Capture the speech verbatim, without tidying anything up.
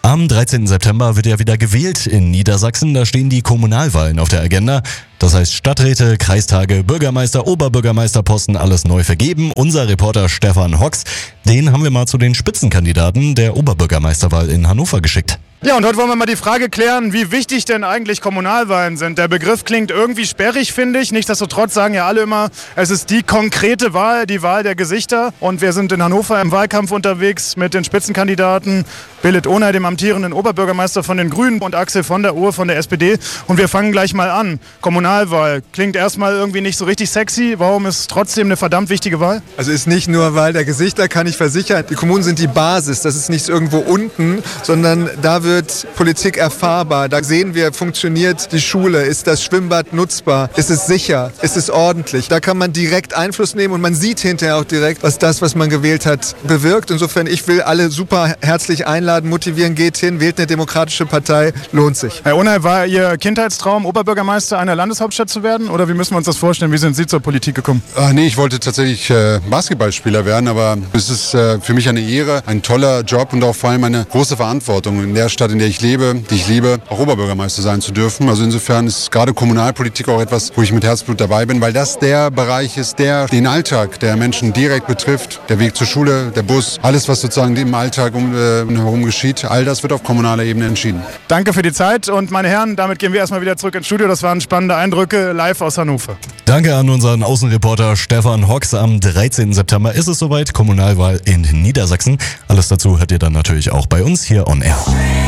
Am dreizehnten September wird ja wieder gewählt in Niedersachsen. Da stehen die Kommunalwahlen auf der Agenda. Das heißt Stadträte, Kreistage, Bürgermeister, Oberbürgermeisterposten, alles neu vergeben. Unser Reporter Stefan Hocks, den haben wir mal zu den Spitzenkandidaten der Oberbürgermeisterwahl in Hannover geschickt. Ja, und heute wollen wir mal die Frage klären, wie wichtig denn eigentlich Kommunalwahlen sind. Der Begriff klingt irgendwie sperrig, finde ich. Nichtsdestotrotz sagen ja alle immer, es ist die konkrete Wahl, die Wahl der Gesichter. Und wir sind in Hannover im Wahlkampf unterwegs mit den Spitzenkandidaten Billit Ohnay, dem amtierenden Oberbürgermeister von den Grünen, und Axel von der Ohe von der S P D. Und wir fangen gleich mal an. Kommunalwahl klingt erstmal irgendwie nicht so richtig sexy. Warum ist es trotzdem eine verdammt wichtige Wahl? Also ist nicht nur Wahl der Gesichter, kann ich versichern. Die Kommunen sind die Basis. Das ist nichts irgendwo unten, sondern da wird wird Politik erfahrbar. Da sehen wir, funktioniert die Schule, ist das Schwimmbad nutzbar, ist es sicher, ist es ordentlich. Da kann man direkt Einfluss nehmen und man sieht hinterher auch direkt, was das, was man gewählt hat, bewirkt. Insofern, ich will alle super herzlich einladen, motivieren, geht hin, wählt eine demokratische Partei, lohnt sich. Herr Ohnay, war Ihr Kindheitstraum, Oberbürgermeister einer Landeshauptstadt zu werden? Oder wie müssen wir uns das vorstellen? Wie sind Sie zur Politik gekommen? Ach nee, ich wollte tatsächlich äh, Basketballspieler werden, aber es ist äh, für mich eine Ehre, ein toller Job und auch vor allem eine große Verantwortung in der Stadt, in der ich lebe, die ich liebe, auch Oberbürgermeister sein zu dürfen. Also insofern ist gerade Kommunalpolitik auch etwas, wo ich mit Herzblut dabei bin, weil das der Bereich ist, der den Alltag der Menschen direkt betrifft. Der Weg zur Schule, der Bus, alles, was sozusagen im Alltag um, äh, herum geschieht, all das wird auf kommunaler Ebene entschieden. Danke für die Zeit und meine Herren, damit gehen wir erstmal wieder zurück ins Studio. Das waren spannende Eindrücke live aus Hannover. Danke an unseren Außenreporter Stefan Hocks. Am dreizehnten September ist es soweit, Kommunalwahl in Niedersachsen. Alles dazu hört ihr dann natürlich auch bei uns hier on Air.